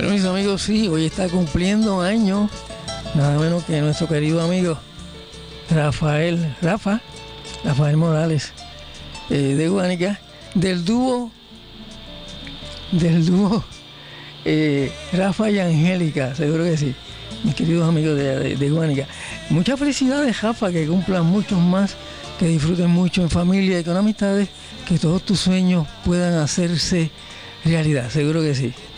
Bueno, mis amigos, sí, hoy está cumpliendo años, nada menos que nuestro querido amigo Rafael Morales, de Guánica, del dúo Rafa y Angélica, seguro que sí, mis queridos amigos de Guánica. Muchas felicidades, Rafa, que cumplan muchos más, que disfruten mucho en familia y con amistades, que todos tus sueños puedan hacerse realidad, seguro que sí.